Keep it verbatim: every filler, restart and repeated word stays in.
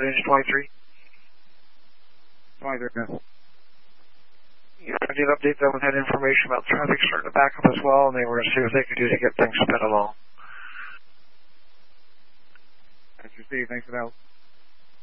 Engine twenty-three. twenty-three, no. Yeah, I did update them and had information about traffic starting to back up as well, and they were going to see what they could do to get things sped along. That's received. Thanks for the help.